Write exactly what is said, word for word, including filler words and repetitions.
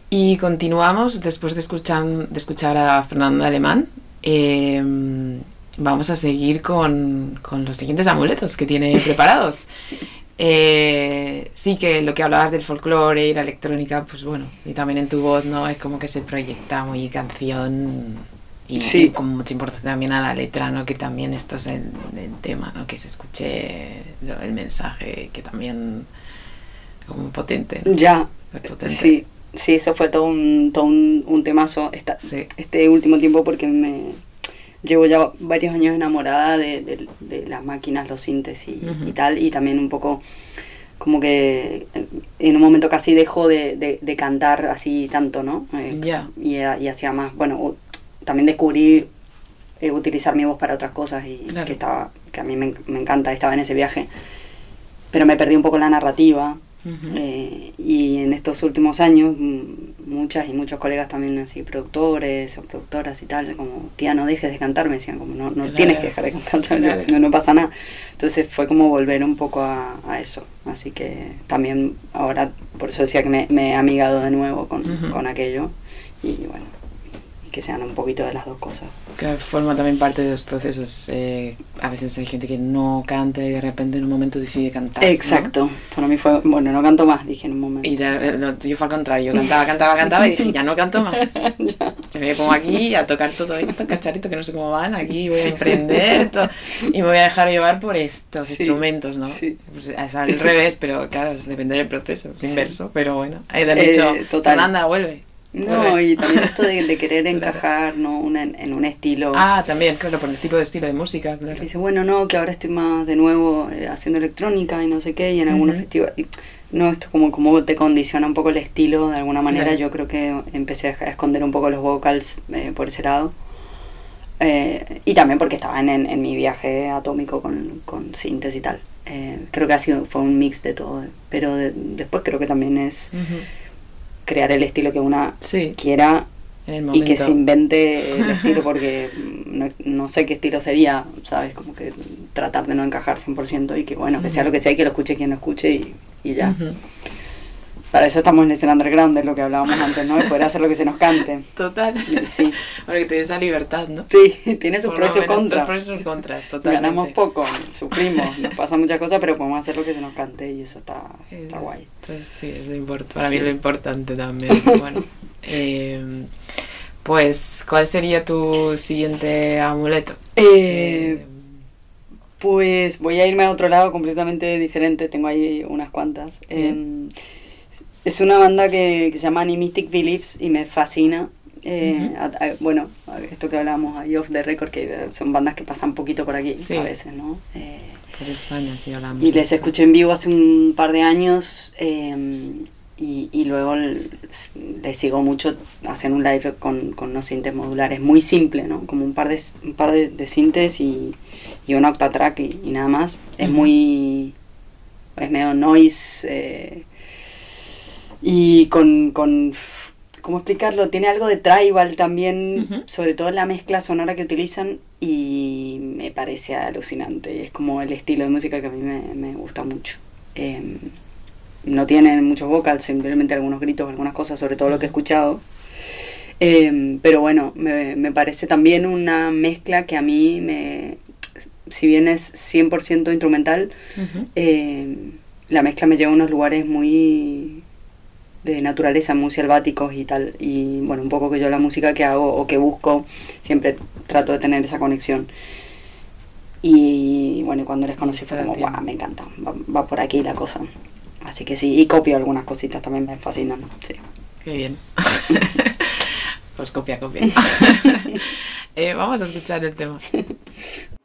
Y continuamos después de escuchar, de escuchar a Fernando Alemán. Eh, vamos a seguir con, con los siguientes amuletos que tiene preparados. Eh, sí, que lo que hablabas del folclore y la electrónica, pues bueno, y también en tu voz, ¿no? Es como que se proyecta muy canción y, Sí. y con mucha importancia también a la letra, ¿no? Que también esto es el, el tema, ¿no? Que se escuche lo- el mensaje, que también como potente, ¿no? Ya, Es potente. sí, sí, eso fue todo un, todo un, un temazo esta, Sí. este último tiempo porque me llevo ya varios años enamorada de, de, de las máquinas, los sintes y, Ujú. y tal, y también un poco como que eh, en un momento casi dejo de, de, de cantar así tanto, ¿no? Eh, Ya. y, y hacía más, bueno, u- también descubrí eh, utilizar mi voz para otras cosas y Claro. que estaba que a mí me, me encanta, estaba en ese viaje, pero me perdí un poco la narrativa. Ujú. Eh, y en estos últimos años mm, muchas y muchos colegas también así productores o productoras y tal, como tía, no dejes de cantar, me decían como no, no Claro. tienes que dejar de cantar, Claro. no, no pasa nada. Entonces fue como volver un poco a, a eso, así que también ahora por eso decía que me, me he amigado de nuevo con, Ujú. con aquello y bueno, y que sean un poquito de las dos cosas. Que forma también parte de los procesos. Eh, a veces hay gente que no canta y de repente en un momento decide cantar, ¿no? Exacto, para mí fue, bueno, no canto más, dije en un momento. Y de- lo tuyo fue al contrario, yo cantaba, cantaba, cantaba y dije, ya no canto más. Ya. Yo me pongo aquí a tocar todo esto, cacharrito, que no sé cómo van, aquí voy a emprender todo, y me voy a dejar llevar por estos Sí, instrumentos, ¿no? sí. Pues es al revés, pero claro, depende del proceso, es Sí. inverso, pero bueno. Ahí te han Eh, dicho, total. Fernanda, vuelve. No, vuelve. y también esto de, de querer Claro. encajar, ¿no? Una, en, en un estilo. Ah, también, claro, por el tipo de estilo de música, Que claro. dice, bueno, no, que ahora estoy más de nuevo eh, haciendo electrónica y no sé qué, y en algunos Ujú. festivales. y No, esto como, como te condiciona un poco el estilo de alguna manera. Claro. Yo creo que empecé a, a esconder un poco los vocals eh, por ese lado. Eh, y también porque estaba en, en, en mi viaje atómico con, con síntesis y tal. Eh, creo que ha sido, fue un mix de todo. Pero de- después creo que también es Ujú. crear el estilo que una Sí, quiera en el y momento. que se invente el estilo porque no, no sé qué estilo sería, ¿sabes? Como que tratar de no encajar cien por ciento y que bueno, que sea lo que sea y que lo escuche quien lo escuche y, y ya. Ujú. Para eso estamos en este underground, es lo que hablábamos antes, ¿no? Y poder hacer lo que se nos cante. Total. Y sí, Para que te dé esa libertad, ¿no? sí, tiene sus Por pros y lo sus menos, contras. sus pros y sus contras, totalmente. Ganamos poco, sufrimos, nos pasan muchas cosas, pero podemos hacer lo que se nos cante y eso está, está Es- guay. Entonces, sí, es lo import- para Sí. mí lo importante también. Bueno, eh, pues, ¿cuál sería tu siguiente amuleto? Eh, Pues voy a irme a otro lado completamente diferente, tengo ahí unas cuantas. Bien. Eh, es una banda que, que se llama Animistic Beliefs y me fascina. Eh, Ujú. a- a- bueno, a- esto que hablábamos ahí off the record, que eh, son bandas que pasan poquito por aquí Sí. a veces, ¿no? Eh, Por España, sí, hablamos. y de les esto. escuché en vivo hace un par de años eh, y, y luego l- les sigo mucho, hacen un live con, con unos sintes modulares muy simple, ¿no? Como un par de, un par de, de sintes y, y un octatrack y, y nada más. Es Ujú. muy... es medio noise eh, y con, con... ¿cómo explicarlo? Tiene algo de tribal también, Ujú. sobre todo en la mezcla sonora que utilizan y me parece alucinante. Es como el estilo de música que a mí me, me gusta mucho. Eh, no tienen muchos vocals, simplemente algunos gritos, algunas cosas, sobre todo lo que he escuchado. Eh, pero bueno, me, me parece también una mezcla que a mí, me, si bien es cien por ciento instrumental, Ujú. eh, la mezcla me lleva a unos lugares muy de naturaleza, muy selváticos y tal. Y bueno, un poco que yo la música que hago o que busco, siempre trato de tener esa conexión. Y bueno, cuando les conocí fue Está como, bien. guau, me encanta, va, va por aquí la cosa. Así que sí, y copio algunas cositas también, me fascinan, sí. Qué bien. Pues copia, copia. Eh, vamos a escuchar el tema.